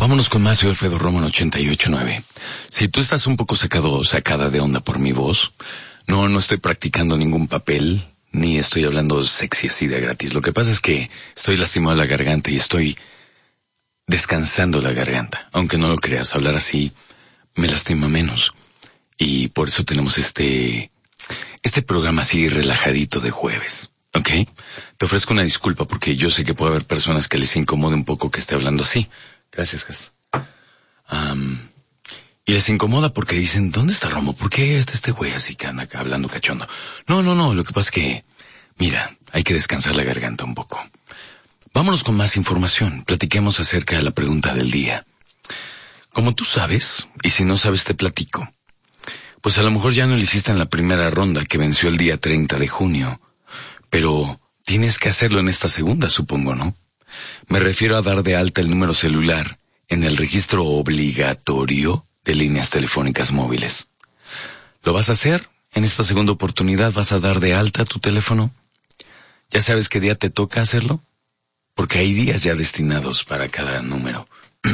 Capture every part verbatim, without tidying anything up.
vámonos con más. Soy Alfredo Romo en ochenta y ocho punto nueve. Si tú estás un poco sacado o sacada de onda por mi voz, no, no estoy practicando ningún papel, ni estoy hablando sexy así de gratis. Lo que pasa es que estoy lastimado la garganta y estoy descansando la garganta. Aunque no lo creas, hablar así me lastima menos. Y por eso tenemos este, este programa así relajadito de jueves. ¿Ok? Te ofrezco una disculpa porque yo sé que puede haber personas que les incomode un poco que esté hablando así. Gracias, Gas. Um, y les incomoda porque dicen, ¿dónde está Romo? ¿Por qué está este güey así que anda acá hablando cachondo? No, no, no, lo que pasa es que, mira, hay que descansar la garganta un poco. Vámonos con más información. Platiquemos acerca de la pregunta del día. Como tú sabes, y si no sabes te platico, pues a lo mejor ya no lo hiciste en la primera ronda que venció el día treinta de junio, pero tienes que hacerlo en esta segunda, supongo, ¿no? Me refiero a dar de alta el número celular en el registro obligatorio de líneas telefónicas móviles. ¿Lo vas a hacer? En esta segunda oportunidad vas a dar de alta tu teléfono. ¿Ya sabes qué día te toca hacerlo? Porque hay días ya destinados para cada número.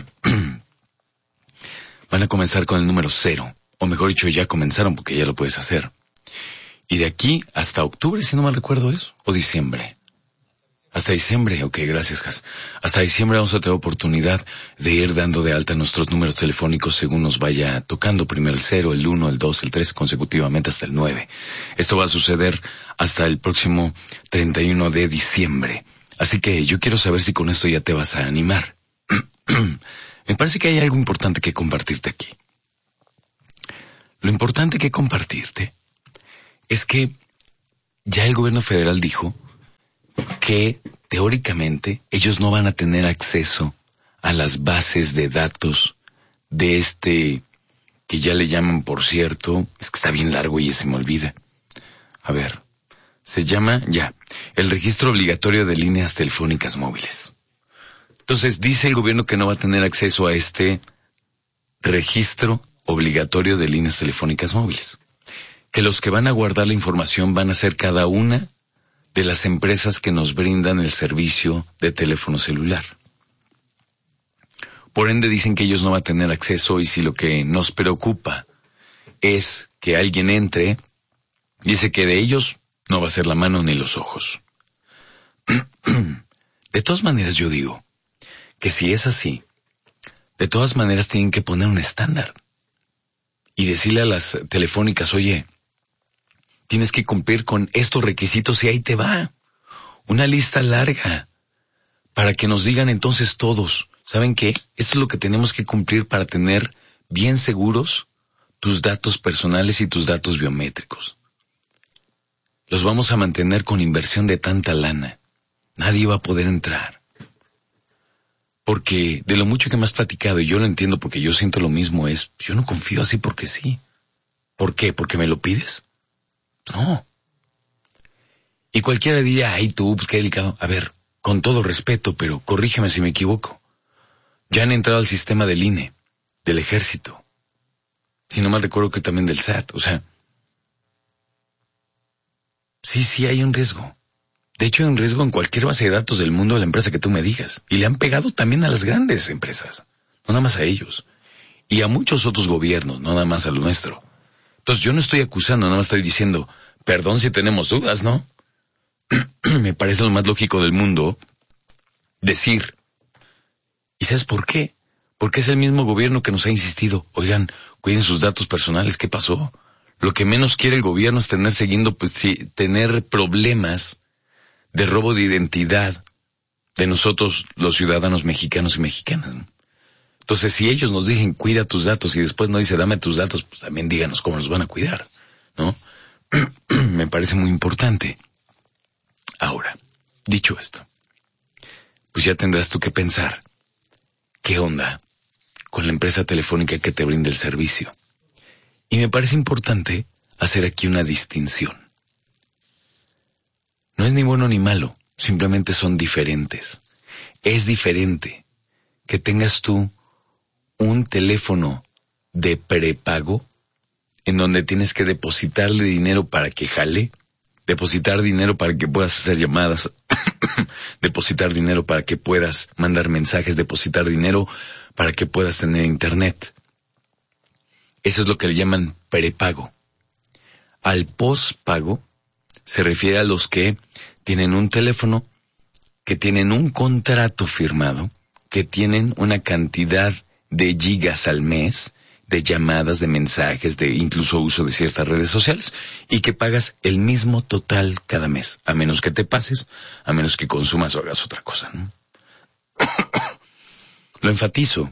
Van a comenzar con el número cero, o mejor dicho, ya comenzaron porque ya lo puedes hacer. Y de aquí hasta octubre, si no mal recuerdo eso, o diciembre. Hasta diciembre, ok, gracias, Jas. Hasta diciembre vamos a tener oportunidad de ir dando de alta nuestros números telefónicos según nos vaya tocando. Primero el cero, el uno, el dos, el tres, consecutivamente hasta el nueve. Esto va a suceder hasta el próximo treinta y uno de diciembre. Así que yo quiero saber si con esto ya te vas a animar. Me parece que hay algo importante que compartirte aquí. Lo importante que compartirte es que ya el gobierno federal dijo que teóricamente ellos no van a tener acceso a las bases de datos de este, que ya le llaman, por cierto, es que está bien largo y se me olvida. A ver, se llama, ya, el registro obligatorio de líneas telefónicas móviles. Entonces dice el gobierno que no va a tener acceso a este registro obligatorio de líneas telefónicas móviles. Que los que van a guardar la información van a ser cada una de las empresas que nos brindan el servicio de teléfono celular. Por ende dicen que ellos no van a tener acceso y si lo que nos preocupa es que alguien entre, dice que de ellos no va a ser la mano ni los ojos. De todas maneras yo digo que si es así, de todas maneras tienen que poner un estándar y decirle a las telefónicas, oye, tienes que cumplir con estos requisitos y ahí te va. Una lista larga. Para que nos digan entonces todos, ¿saben qué? Esto es lo que tenemos que cumplir para tener bien seguros tus datos personales y tus datos biométricos. Los vamos a mantener con inversión de tanta lana. Nadie va a poder entrar. Porque de lo mucho que me has platicado, y yo lo entiendo porque yo siento lo mismo, es, yo no confío así porque sí. ¿Por qué? ¿Porque me lo pides? No. Y cualquiera diría, ay tú, pues qué delicado. A ver, con todo respeto, pero corrígeme si me equivoco. Ya han entrado al sistema del I N E, del Ejército. Si no mal recuerdo que también del S A T. O sea, sí, sí hay un riesgo. De hecho hay un riesgo en cualquier base de datos del mundo de la empresa que tú me digas. Y le han pegado también a las grandes empresas. No nada más a ellos. Y a muchos otros gobiernos, no nada más a lo nuestro. Entonces yo no estoy acusando, nada más estoy diciendo, perdón si tenemos dudas, ¿no? Me parece lo más lógico del mundo decir. ¿Y sabes por qué? Porque es el mismo gobierno que nos ha insistido, oigan, cuiden sus datos personales, ¿qué pasó? Lo que menos quiere el gobierno es tener siguiendo, pues sí, tener problemas de robo de identidad de nosotros, los ciudadanos mexicanos y mexicanas, ¿no? Entonces, si ellos nos dicen, cuida tus datos, y después no dice, dame tus datos, pues también díganos cómo los van a cuidar, ¿no? Me parece muy importante. Ahora, dicho esto, pues ya tendrás tú que pensar, ¿qué onda con la empresa telefónica que te brinda el servicio? Y me parece importante hacer aquí una distinción. No es ni bueno ni malo, simplemente son diferentes. Es diferente que tengas tú un teléfono de prepago en donde tienes que depositarle dinero para que jale, depositar dinero para que puedas hacer llamadas, depositar dinero para que puedas mandar mensajes, depositar dinero para que puedas tener internet. Eso es lo que le llaman prepago. Al postpago se refiere a los que tienen un teléfono, que tienen un contrato firmado, que tienen una cantidad de gigas al mes, de llamadas, de mensajes, de incluso uso de ciertas redes sociales, y que pagas el mismo total cada mes, a menos que te pases, a menos que consumas o hagas otra cosa, ¿no? Lo enfatizo,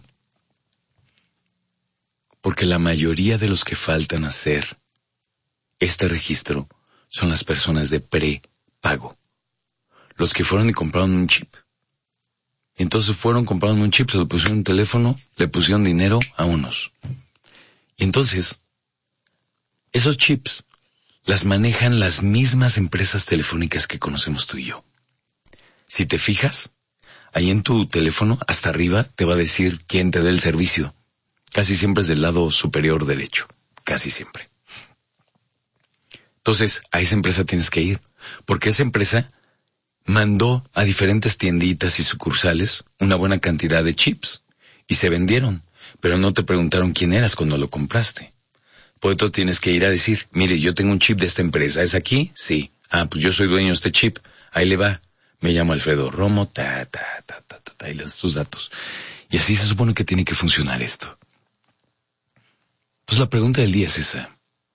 porque la mayoría de los que faltan hacer este registro son las personas de prepago, los que fueron y compraron un chip. Entonces fueron, compraron un chip, se le pusieron un teléfono, le pusieron dinero a unos. Y entonces, esos chips las manejan las mismas empresas telefónicas que conocemos tú y yo. Si te fijas, ahí en tu teléfono, hasta arriba, te va a decir quién te da el servicio. Casi siempre es del lado superior derecho. Casi siempre. Entonces, a esa empresa tienes que ir, porque esa empresa mandó a diferentes tienditas y sucursales una buena cantidad de chips y se vendieron, pero no te preguntaron quién eras cuando lo compraste. Por eso tienes que ir a decir, mire, yo tengo un chip de esta empresa, ¿es aquí? Sí. Ah, pues yo soy dueño de este chip, ahí le va. Me llamo Alfredo Romo, ta, ta, ta, ta, ta, ta, y le das tus datos. Y así se supone que tiene que funcionar esto. Pues la pregunta del día es esa.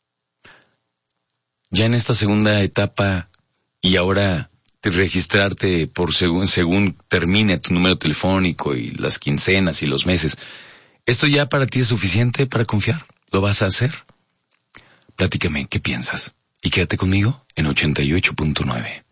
Ya en esta segunda etapa, y ahora registrarte por según, según termine tu número telefónico y las quincenas y los meses, ¿esto ya para ti es suficiente para confiar? ¿Lo vas a hacer? Platícame, ¿qué piensas? Y quédate conmigo en ochenta y ocho punto nueve.